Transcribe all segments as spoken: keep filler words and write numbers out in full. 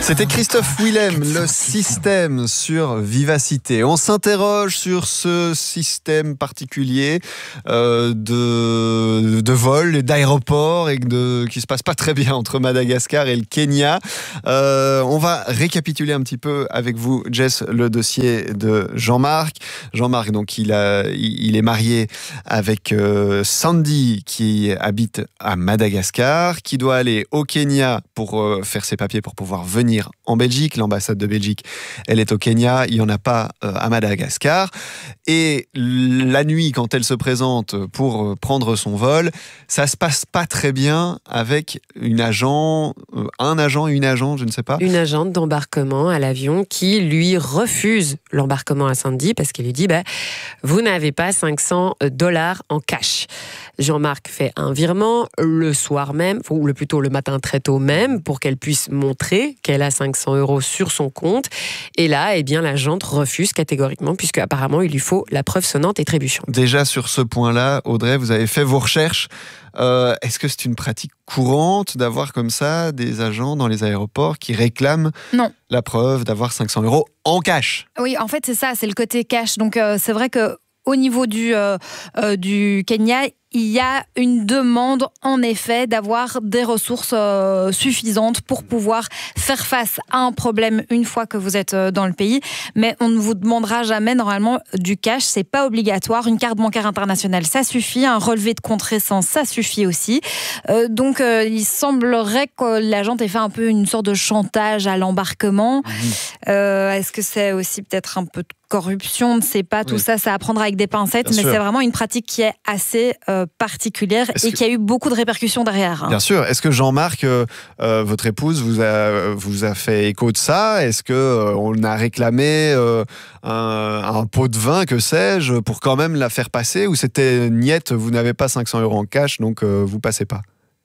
C'était Christophe Willem, le système sur Vivacité. On s'interroge sur ce système particulier euh, de, de vol et d'aéroport et de, qui se passe pas très bien entre Madagascar et le Kenya. Euh, on va récapituler un petit peu avec vous, Jess, le dossier de Jean-Marc. Jean-Marc, donc, il, a, il est marié avec euh, Sandy qui habite à Madagascar, qui doit aller au Kenya pour euh, faire ses papiers pour pouvoir venir en Belgique. L'ambassade de Belgique, elle est au Kenya, il n'y en a pas euh, à Madagascar. Et la nuit, quand elle se présente pour euh, prendre son vol, ça se passe pas très bien avec une agent, euh, un agent, une agent, je ne sais pas. Une agente d'embarquement à l'avion qui lui refuse l'embarquement à Sandy parce qu'elle lui dit bah, « Vous n'avez pas cinq cents dollars en cash ». Jean-Marc fait un virement le soir même, ou le plutôt le matin très tôt même, pour qu'elle puisse montrer qu'elle a cinq cents euros sur son compte. Et là, eh bien, l'agente refuse catégoriquement, puisque apparemment il lui faut la preuve sonnante et trébuchante. Déjà sur ce point-là, Audrey, vous avez fait vos recherches. Euh, est-ce que c'est une pratique courante d'avoir comme ça des agents dans les aéroports qui réclament non. la preuve d'avoir cinq cents euros en cash? Oui, en fait, c'est ça, c'est le côté cash. Donc, euh, c'est vrai que au niveau du, euh, euh, du Kenya, il y a une demande, en effet, d'avoir des ressources euh, suffisantes pour pouvoir faire face à un problème une fois que vous êtes euh, dans le pays. Mais on ne vous demandera jamais, normalement, du cash. C'est pas obligatoire. Une carte bancaire internationale, ça suffit. Un relevé de compte récent, ça suffit aussi. Euh, donc, euh, il semblerait que l'agent ait fait un peu une sorte de chantage à l'embarquement. Mmh. Euh, est-ce que c'est aussi peut-être un peu de corruption? On ne sait pas. Tout oui. ça, c'est à prendre avec des pincettes. Bien mais sûr. C'est vraiment une pratique qui est assez euh, particulière Est-ce et que... qui a eu beaucoup de répercussions derrière. Hein. Bien sûr. Est-ce que Jean-Marc, euh, euh, votre épouse, vous a, vous a fait écho de ça? Est-ce qu'on euh, a réclamé euh, un, un pot de vin, que sais-je, pour quand même la faire passer? Ou c'était niette, vous n'avez pas cinq cents euros en cash, donc euh, vous passez pas?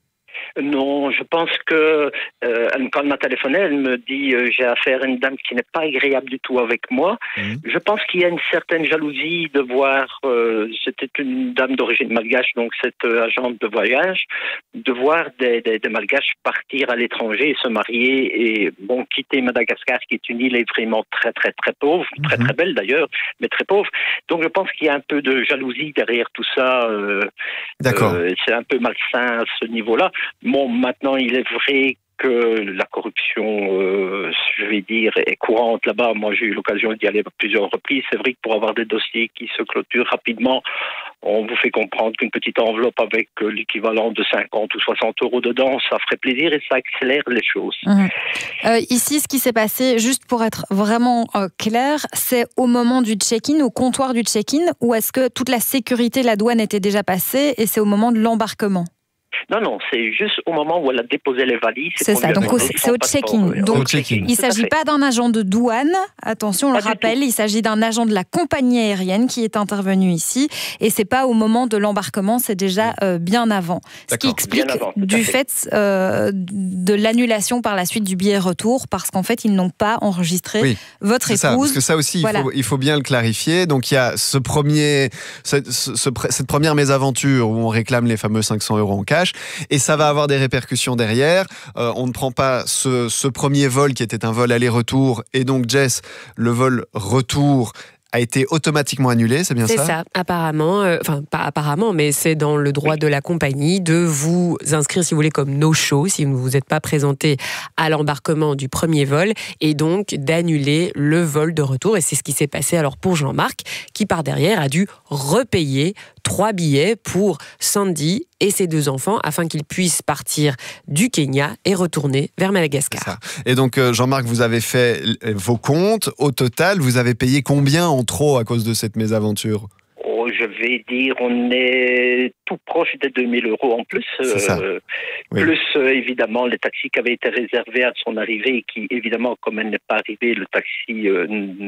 Non, je pense que euh, quand elle m'a téléphoné, elle me dit euh, j'ai affaire à une dame qui n'est pas agréable du tout avec moi. Mmh. Je pense qu'il y a une certaine jalousie de voir, euh, c'était une dame d'origine malgache, donc cette euh, agente de voyage, de voir des, des, des malgaches partir à l'étranger et se marier et bon quitter Madagascar, qui est une île vraiment très très très pauvre, mmh. très très belle d'ailleurs, mais très pauvre. Donc je pense qu'il y a un peu de jalousie derrière tout ça. Euh, D'accord. Euh, c'est un peu malsain à ce niveau-là. Bon, maintenant, il est vrai que la corruption, euh, je vais dire, est courante là-bas. Moi, j'ai eu l'occasion d'y aller à plusieurs reprises. C'est vrai que pour avoir des dossiers qui se clôturent rapidement, on vous fait comprendre qu'une petite enveloppe avec l'équivalent de cinquante ou soixante euros dedans, ça ferait plaisir et ça accélère les choses. Mmh. Euh, ici, ce qui s'est passé, juste pour être vraiment euh, clair, c'est au moment du check-in, au comptoir du check-in, ou est-ce que toute la sécurité, la douane était déjà passée et c'est au moment de l'embarquement? Non, non, c'est juste au moment où elle a déposé les valises. C'est ça, donc c'est, c'est au check-in. Donc, check-in. Il ne s'agit pas d'un agent de douane, attention, on pas le rappelle, il s'agit d'un agent de la compagnie aérienne qui est intervenu ici, et ce n'est pas au moment de l'embarquement, c'est déjà euh, bien avant. Ce qui explique avant, du fait, fait euh, de l'annulation par la suite du billet retour, parce qu'en fait, ils n'ont pas enregistré oui, votre épouse. Ça, parce que ça aussi, voilà. il, faut, il faut bien le clarifier. Donc il y a ce premier, ce, ce, cette première mésaventure où on réclame les fameux cinq cents euros en cash, et ça va avoir des répercussions derrière. Euh, on ne prend pas ce, ce premier vol qui était un vol aller-retour, et donc Jess, le vol retour a été automatiquement annulé, c'est bien c'est ça? C'est ça, apparemment, euh, enfin pas apparemment, mais c'est dans le droit de la compagnie de vous inscrire, si vous voulez, comme no-show, si vous ne vous êtes pas présenté à l'embarquement du premier vol, et donc d'annuler le vol de retour. Et c'est ce qui s'est passé alors pour Jean-Marc, qui par derrière a dû repayer trois billets pour Sandy et ses deux enfants afin qu'ils puissent partir du Kenya et retourner vers Madagascar. Ça. Et donc, Jean-Marc, vous avez fait vos comptes. Au total, vous avez payé combien en trop à cause de cette mésaventure? Oh, je vais dire, on est tout proche des deux mille euros en plus. C'est ça. Euh, oui. Plus, euh, évidemment, les taxis qui avaient été réservés à son arrivée et qui, évidemment, comme elle n'est pas arrivée, le taxi euh, n'a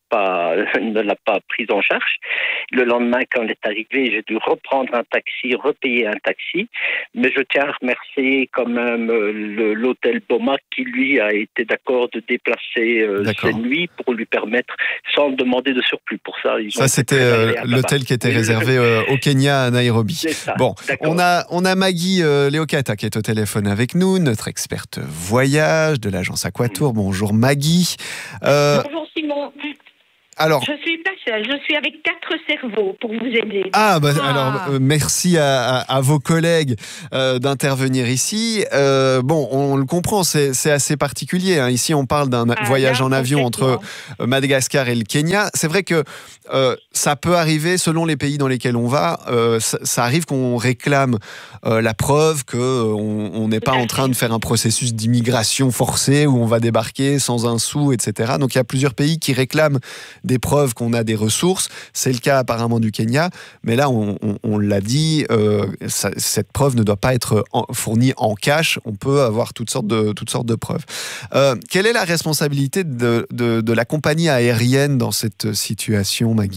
pas, ne l'a pas prise en charge. Le lendemain, quand elle est arrivée, j'ai dû reprendre un taxi, repayer un taxi. Mais je tiens à remercier quand même le, l'hôtel Boma qui, lui, a été d'accord de déplacer euh, ses nuits pour lui permettre, sans demander de surplus. Pour ça, ils ça c'était euh, l'hôtel qui était réservé euh, au Kenya, à Nairobi. Ça, bon, on a, on a Maggie euh, Leokata qui est au téléphone avec nous, notre experte voyage de l'agence Aquatour. Bonjour Maggie. Euh, Bonjour Simon. Alors, je suis pas seule, je suis avec quatre cerveaux pour vous aider. Ah, bah, ah. alors euh, merci à, à, à vos collègues euh, d'intervenir ici. Euh, bon, on le comprend, c'est, c'est assez particulier. Hein. Ici, on parle d'un ah, voyage en avion entre Madagascar et le Kenya. C'est vrai que euh, ça peut arriver, selon les pays dans lesquels on va, euh, ça, ça arrive qu'on réclame euh, la preuve qu'on n'est pas en train de faire un processus d'immigration forcée où on va débarquer sans un sou, et cetera. Donc, il y a plusieurs pays qui réclament des preuves qu'on a des ressources. C'est le cas apparemment du Kenya, mais là, on, on, on l'a dit, euh, ça, cette preuve ne doit pas être en, fournie en cash. On peut avoir toutes sortes de, toutes sortes de preuves. Euh, quelle est la responsabilité de, de, de la compagnie aérienne dans cette situation, Maggie ?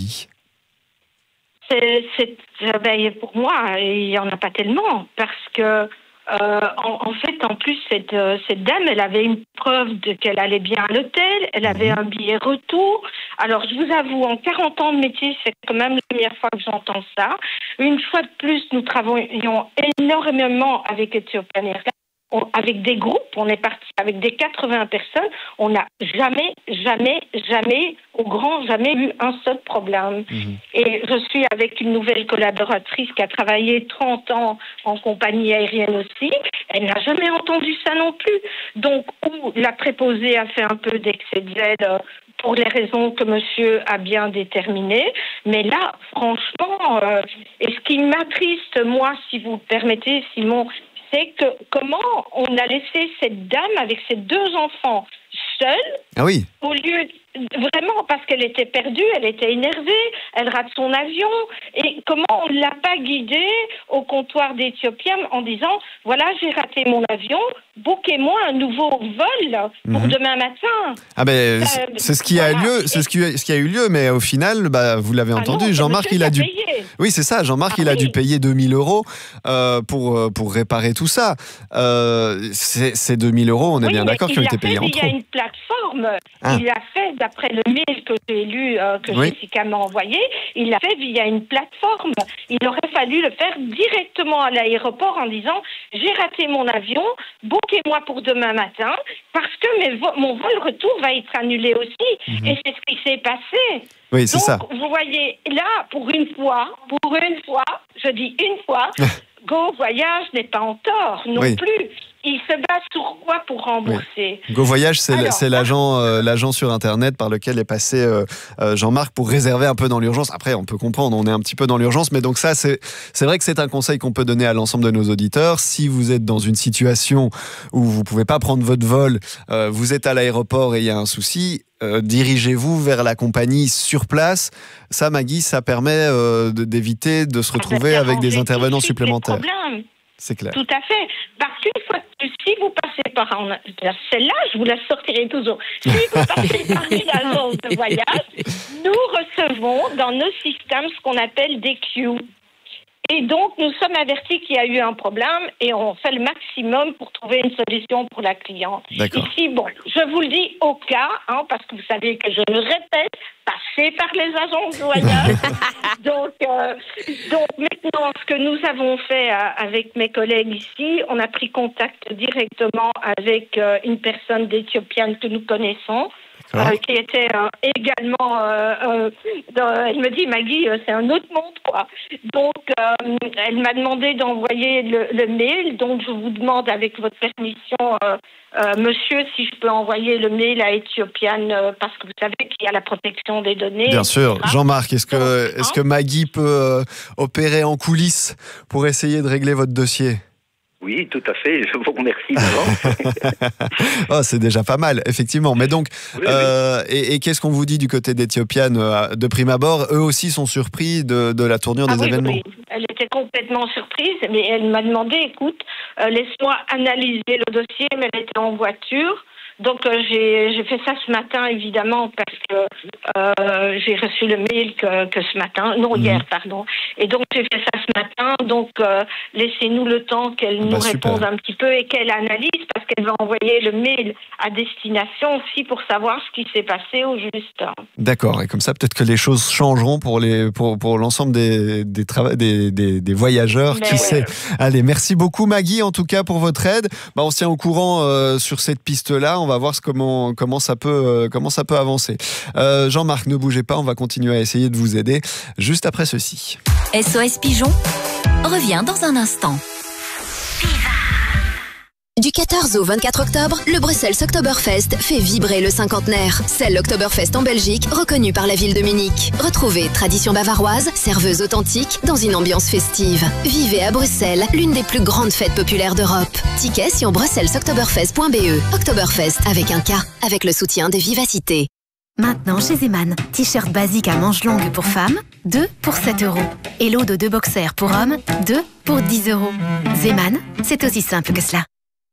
c'est, c'est, ben, pour moi, il n'y en a pas tellement, parce que Euh, en, en fait, en plus, cette, euh, cette dame, elle avait une preuve de qu'elle allait bien à l'hôtel, elle avait un billet retour. Alors, je vous avoue, en quarante ans de métier, c'est quand même la première fois que j'entends ça. Une fois de plus, nous travaillons énormément avec Ethiopian Airlines. On, avec des groupes, on est parti avec des quatre-vingts personnes, on n'a jamais, jamais, jamais, au grand jamais eu un seul problème. Mmh. Et je suis avec une nouvelle collaboratrice qui a travaillé trente ans en compagnie aérienne aussi, elle n'a jamais entendu ça non plus. Donc, où la préposée a fait un peu d'excès de zèle pour les raisons que monsieur a bien déterminées, mais là, franchement, euh, et ce qui m'attriste, moi, si vous le permettez, Simon, c'est que comment on a laissé cette dame avec ses deux enfants seule, ah oui. au lieu vraiment parce qu'elle était perdue, elle était énervée, elle rate son avion, et comment on ne l'a pas guidée au comptoir d'Éthiopia en disant voilà, j'ai raté mon avion, bookez-moi un nouveau vol pour mm-hmm. demain matin. Ah ben euh, c'est, c'est ce qui voilà. a lieu, c'est ce qui, ce qui a eu lieu, mais au final, bah, vous l'avez ah entendu, non, Jean-Marc il a dû, payé. oui c'est ça, Jean-Marc ah il oui. a dû payer deux mille euros euh, pour pour réparer tout ça. Euh, c'est, ces deux mille euros, on est oui, bien d'accord qu'ils ont été payés en trop. Il y a une plateforme, ah. il l'a fait d'après le mail que j'ai lu, euh, que oui. Jessica m'a envoyé, il l'a fait via une plateforme. Il aurait fallu le faire directement à l'aéroport en disant j'ai raté mon avion, bookez-moi pour demain matin, parce que mes vo- mon vol retour va être annulé aussi. Mm-hmm. Et c'est ce qui s'est passé. Oui, c'est Donc, ça. vous voyez, là, pour une fois, pour une fois, je dis une fois, Go Voyage n'est pas en tort non oui. plus. Il se base sur quoi pour rembourser ? Oui. Go Voyage, c'est, Alors, c'est l'agent, euh, l'agent sur Internet par lequel est passé euh, euh, Jean-Marc pour réserver un peu dans l'urgence. Après, on peut comprendre, on est un petit peu dans l'urgence, mais donc ça, c'est, c'est vrai que c'est un conseil qu'on peut donner à l'ensemble de nos auditeurs. Si vous êtes dans une situation où vous pouvez pas prendre votre vol, euh, vous êtes à l'aéroport et il y a un souci, euh, dirigez-vous vers la compagnie sur place. Ça, Maggie, ça permet euh, de, d'éviter de se retrouver ah, avec des intervenants supplémentaires. C'est clair. Tout à fait. Parce qu'une fois que si vous passez par en, celle-là, je vous la sortirai toujours. Si vous passez par une agence de voyage, nous recevons dans nos systèmes ce qu'on appelle des queues. Et donc, nous sommes avertis qu'il y a eu un problème et on fait le maximum pour trouver une solution pour la cliente. D'accord. Ici, bon, je vous le dis au cas, hein, parce que vous savez que je le répète, passez par les agences de voyage. donc, euh, donc, maintenant, ce que nous avons fait euh, avec mes collègues ici, on a pris contact directement avec euh, une personne d'Éthiopienne que nous connaissons. Euh, qui était euh, également, euh, euh, dans, elle me dit Maggie, euh, c'est un autre monde quoi. Donc euh, elle m'a demandé d'envoyer le, le mail, donc je vous demande avec votre permission, euh, euh, monsieur, si je peux envoyer le mail à Ethiopian euh, parce que vous savez qu'il y a la protection des données. Bien sûr, Jean-Marc, est-ce que donc, est-ce que Maggie peut euh, opérer en coulisses pour essayer de régler votre dossier ? Oui, tout à fait. Je vous remercie d'avance. Oh, c'est déjà pas mal, effectivement. Mais donc, oui, euh, oui. Et, et qu'est-ce qu'on vous dit du côté d'Ethiopian de prime abord ? Eux aussi sont surpris de, de la tournure ah, des oui, événements. Oui. Elle était complètement surprise, mais elle m'a demandé, écoute, euh, laisse-moi analyser le dossier, mais elle était en voiture. Donc euh, j'ai, j'ai fait ça ce matin, évidemment, parce que euh, j'ai reçu le mail que, que ce matin, non mmh. hier, pardon. Et donc j'ai fait ça ce matin. Donc euh, laissez-nous le temps qu'elle nous bah, réponde un petit peu et qu'elle analyse, parce qu'elle va envoyer le mail à destination aussi pour savoir ce qui s'est passé au juste. D'accord. Et comme ça, peut-être que les choses changeront pour les pour pour l'ensemble des des trava- des, des, des voyageurs. Mais qui ouais. sait. Allez, merci beaucoup Maggie en tout cas pour votre aide. Bah, on se tient au courant euh, sur cette piste-là. On va voir ce, comment comment ça peut euh, comment ça peut avancer. Euh, Jean-Marc, ne bougez pas. On va continuer à essayer de vous aider juste après ceci. S O S Pigeon revient dans un instant. Du quatorze au vingt-quatre octobre, le Bruxelles Oktoberfest fait vibrer le cinquantenaire. C'est l'Oktoberfest en Belgique, reconnu par la ville de Munich. Retrouvez tradition bavaroise, serveuse authentique, dans une ambiance festive. Vivez à Bruxelles, l'une des plus grandes fêtes populaires d'Europe. Tickets sur bruxelles oktoberfest point b e. Oktoberfest avec un K, avec le soutien de Vivacité. Maintenant chez Zeman, t-shirt basique à manches longues pour femmes, deux pour sept euros. Et lot de deux boxers pour hommes, deux pour dix euros. Zeman, c'est aussi simple que cela.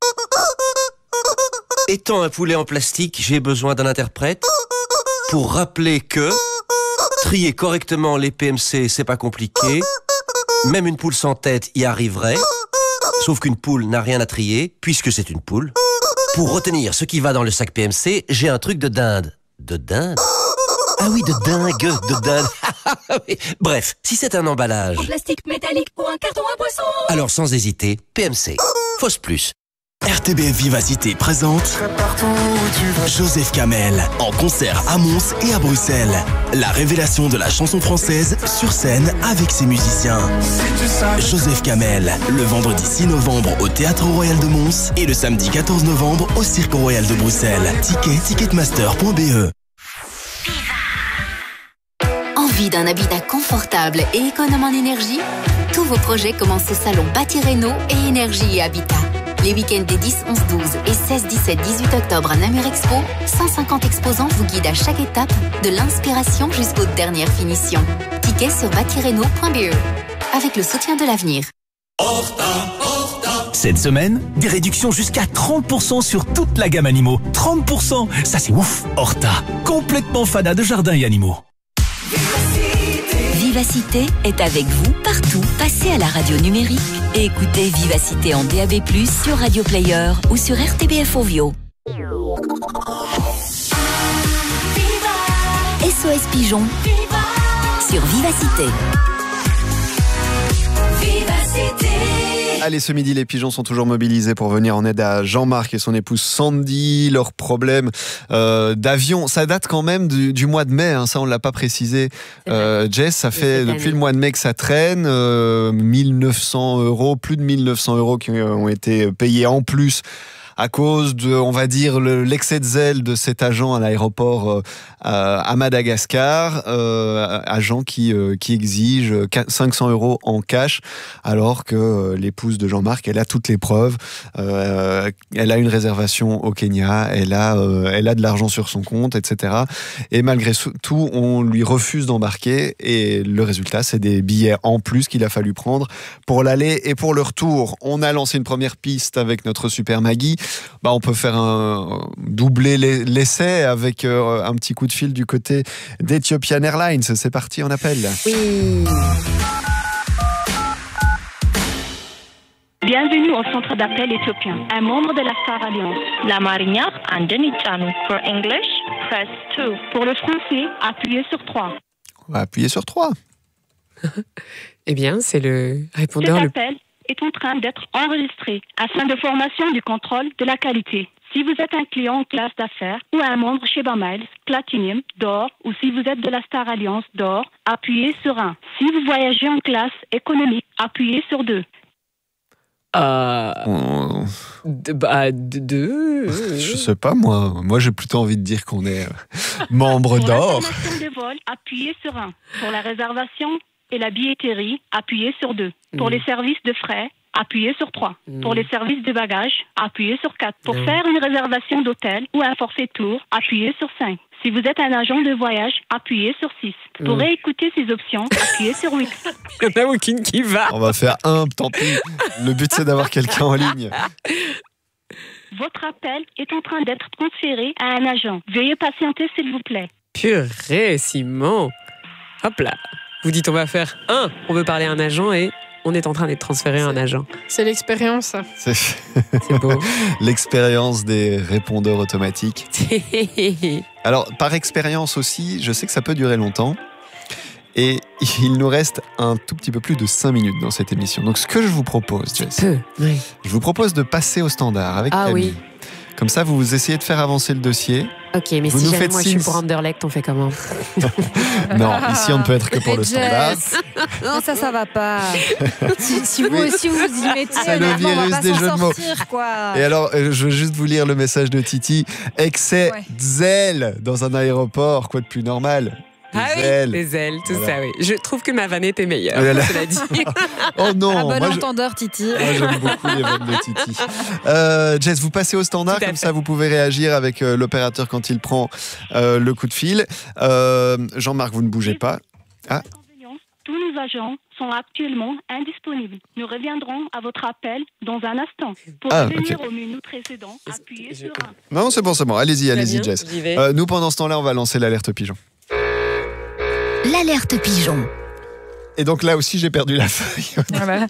Étant un poulet en plastique, j'ai besoin d'un interprète pour rappeler que trier correctement les P M C, c'est pas compliqué. Même une poule sans tête y arriverait. Sauf qu'une poule n'a rien à trier, puisque c'est une poule. Pour retenir ce qui va dans le sac P M C, j'ai un truc de dinde. De dinde? Ah oui, de dingue, de dinde. Bref, si c'est un emballage... En plastique métallique ou un carton à boisson. Alors sans hésiter, P M C. Fausse plus. R T B F Vivacité présente Joseph Kamel en concert à Mons et à Bruxelles. La révélation de la chanson française sur scène avec ses musiciens. Joseph Kamel, le vendredi six novembre au Théâtre Royal de Mons et le samedi quatorze novembre au Cirque Royal de Bruxelles. Ticket ticketmaster point b e. Envie d'un habitat confortable et économe en énergie? Tous vos projets commencent au salon Bâti Réno et Énergie et Habitat. Les week-ends des dix, onze, douze et seize, dix-sept, dix-huit octobre à Namur Expo, cent cinquante exposants vous guident à chaque étape, de l'inspiration jusqu'aux dernières finitions. Tickets sur bâti réno point b e. Avec le soutien de l'avenir. Cette semaine, des réductions jusqu'à trente pour cent sur toute la gamme animaux. trente pour cent, ça c'est ouf. Horta, complètement fada de jardins et animaux. Vivacité est avec vous partout. Passez à la radio numérique et écoutez Vivacité en D A B plus, sur Radio Player ou sur R T B F Ovio. S O S Pigeon sur Vivacité. Vivacité. Allez, ce midi, les pigeons sont toujours mobilisés pour venir en aide à Jean-Marc et son épouse Sandy. Leur problème euh, d'avion, ça date quand même du, du mois de mai, hein, ça on ne l'a pas précisé. Euh, Jess, ça fait depuis le mois de mai que ça traîne. Euh, mille neuf cents euros, plus de mille neuf cents euros qui ont été payés en plus à cause de, on va dire, le, l'excès de zèle de cet agent à l'aéroport euh, à Madagascar, euh, agent qui, euh, qui exige cinq cents euros en cash, alors que euh, l'épouse de Jean-Marc, elle a toutes les preuves, euh, elle a une réservation au Kenya, elle a, euh, elle a de l'argent sur son compte, et cetera. Et malgré tout, on lui refuse d'embarquer, et le résultat, c'est des billets en plus qu'il a fallu prendre pour l'aller et pour le retour. On a lancé une première piste avec notre super Maggie. Bah, on peut faire un doubler l'essai avec euh, un petit coup de fil du côté d'Ethiopian Airlines. C'est parti, on appelle. Oui. Bienvenue au centre d'appel éthiopien, un membre de la Star Alliance. La Marigna, Andeni Chanu. For English, press two. Pour le français, appuyez sur trois. On va appuyer sur trois. Eh bien, c'est le répondeur. Cet appel est en train d'être enregistré afin de formation du contrôle de la qualité. Si vous êtes un client en classe d'affaires ou un membre chez Bamiles, Platinum, d'or, ou si vous êtes de la Star Alliance d'or, appuyez sur un. Si vous voyagez en classe économique, appuyez sur deux. Euh, on... de, bah, de, de... Je sais pas, moi. Moi, j'ai plutôt envie de dire qu'on est membre d'or. Pour l'information de vol, appuyez sur un. Pour la réservation et la billetterie, appuyez sur deux. Mmh. Pour les services de frais, appuyez sur trois. Mmh. Pour les services de bagages, appuyez sur quatre. Pour mmh. faire une réservation d'hôtel ou un forfait tour, appuyez sur cinq. Si vous êtes un agent de voyage, appuyez sur six. Pour mmh. réécouter ces options, appuyez sur huit. Il n'y en a aucune qui va. On va faire un, tant pis. Le but, c'est d'avoir quelqu'un en ligne. Votre appel est en train d'être transféré à un agent. Veuillez patienter, s'il vous plaît. Purée, Simon. Hop là. Vous dites on va faire un, on veut parler à un agent et on est en train d'être transféré à un agent. C'est l'expérience, ça. C'est, C'est beau. L'expérience des répondeurs automatiques. Alors, par expérience aussi, je sais que ça peut durer longtemps. Et il nous reste un tout petit peu plus de cinq minutes dans cette émission. Donc, ce que je vous propose, Jess, Peu, oui. je vous propose de passer au standard avec Ah Camille. oui. Comme ça, vous essayez de faire avancer le dossier. Ok, mais Vous si nous jamais faites moi je suis signe. pour Anderlecht, on fait comment? Non, ici, on ne peut être que pour Mais le standard. Jess, mais ça, ça va pas. si, si vous Oui. aussi vous y mettez, C'est le honnêtement, on va virus pas des s'en jeux de mots. sortir, quoi. Et alors, euh, je veux juste vous lire le message de Titi. Excès Ouais. zèle dans un aéroport, quoi de plus normal? Des Ah oui, ailes. les ailes, tout Voilà. ça, oui. Je trouve que ma vanne était meilleure, Oh là là. cela dit. Oh non, Un bon moi, je- entendeur, Titi. moi, j'aime beaucoup les vannes de Titi. Euh, Jess, vous passez au standard, Tout à comme fait. ça vous pouvez réagir avec euh, l'opérateur quand il prend euh, le coup de fil. Euh, Jean-Marc, vous ne bougez pas. Ah, Tous nos agents sont actuellement indisponibles. Nous reviendrons à votre appel dans un instant. Pour Ah, revenir ok. au menu précédent, appuyez sur un. non, c'est bon, c'est bon. Allez-y, Très allez-y, bien, Jess. j'y vais. Euh, nous, pendant ce temps-là, on va lancer l'alerte pigeon. L'alerte pigeon. Et donc là aussi, j'ai perdu la feuille. Voilà.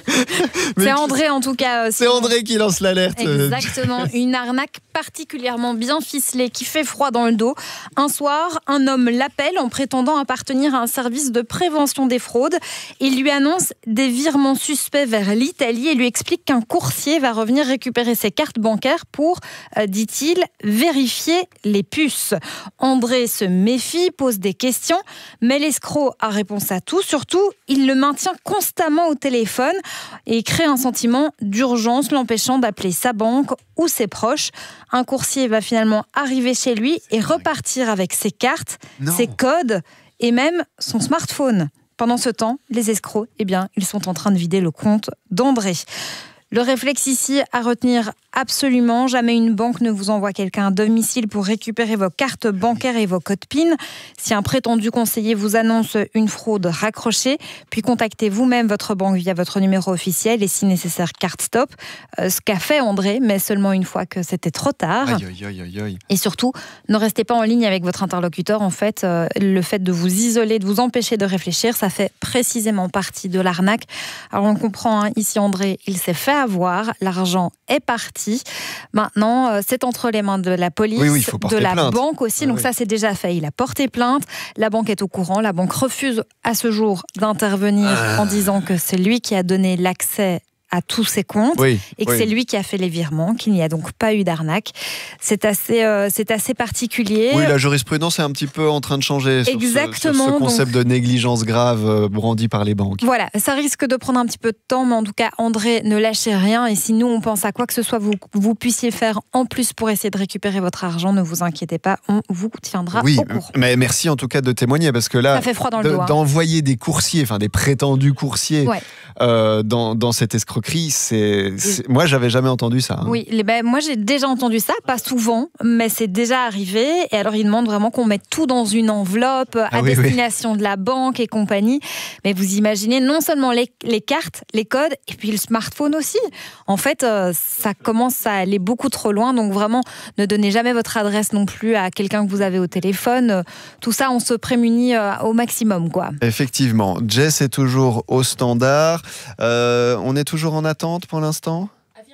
Mais C'est André, en tout cas. euh, C'est André qui lance l'alerte. euh, Exactement, une arnaque particulièrement bien ficelée qui fait froid dans le dos. Un soir, un homme l'appelle en prétendant appartenir à un service de prévention des fraudes. Il lui annonce des virements suspects vers l'Italie et lui explique qu'un coursier va revenir récupérer ses cartes bancaires pour, euh, dit-il, vérifier les puces. André se méfie, pose des questions, mais l'escroc a réponse à tout. Surtout, il le maintient constamment au téléphone et crée un sentiment d'urgence l'empêchant d'appeler sa banque ou ses proches. Un coursier va finalement arriver chez lui et repartir avec ses cartes, Non. ses codes et même son smartphone. Pendant ce temps, les escrocs, eh bien, ils sont en train de vider le compte d'André. Le réflexe ici à retenir absolument, jamais une banque ne vous envoie quelqu'un à domicile pour récupérer vos cartes bancaires et vos codes PIN. Si un prétendu conseiller vous annonce une fraude, raccrochez, puis contactez vous-même votre banque via votre numéro officiel et si nécessaire, carte stop. Euh, ce qu'a fait André, mais seulement une fois que c'était trop tard. Aïe, aïe, aïe, aïe, aïe. Et surtout, ne restez pas en ligne avec votre interlocuteur. En fait, euh, le fait de vous isoler, de vous empêcher de réfléchir, ça fait précisément partie de l'arnaque. Alors on comprend, hein, ici André, il s'est fait avoir, l'argent est parti. Maintenant, euh, c'est entre les mains de la police, Oui, oui, il faut porter de la plainte. banque aussi. Oui, Donc oui. ça, c'est déjà fait. Il a porté plainte. La banque est au courant. La banque refuse à ce jour d'intervenir Ah. en disant que c'est lui qui a donné l'accès à tous ses comptes Oui, et que oui. c'est lui qui a fait les virements, qu'il n'y a donc pas eu d'arnaque. C'est assez, euh, c'est assez particulier. Oui, la jurisprudence est un petit peu en train de changer sur ce- Exactement, sur ce, concept donc- de négligence grave euh, brandi par les banques. Voilà, ça risque de prendre un petit peu de temps, mais en tout cas, André, ne lâchez rien. Et si nous, on pense à quoi que ce soit, vous, vous puissiez faire en plus pour essayer de récupérer votre argent, ne vous inquiétez pas, on vous tiendra Oui, au courant. mais merci en tout cas de témoigner parce que là, Ça fait froid dans le de- dos, hein. d'envoyer des coursiers, enfin des prétendus coursiers Ouais. euh, dans, dans cette escroquerie, c'est, c'est- moi j'avais jamais entendu ça. hein. Oui, les, ben, moi j'ai déjà entendu ça, pas souvent, mais c'est déjà arrivé. Et alors ils demandent vraiment qu'on mette tout dans une enveloppe à Ah oui, destination de la banque et compagnie. Mais vous imaginez non seulement les, les cartes, les codes, et puis le smartphone aussi. En fait, euh, ça commence à aller beaucoup trop loin. Donc vraiment, ne donnez jamais votre adresse non plus à quelqu'un que vous avez au téléphone. Euh, Tout ça, on se prémunit euh, au maximum, quoi. Effectivement, Jess est toujours au standard. Euh, on est toujours en attente pour l'instant.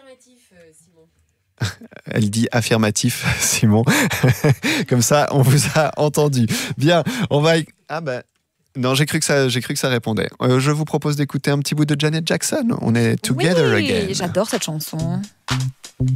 Elle dit affirmatif, Simon. Comme ça, on vous a entendu. Bien, on va. Ah ben. Non, j'ai cru que ça, j'ai cru que ça répondait. Euh, je vous propose d'écouter un petit bout de Janet Jackson. On est Together oui, Again. j'adore cette chanson.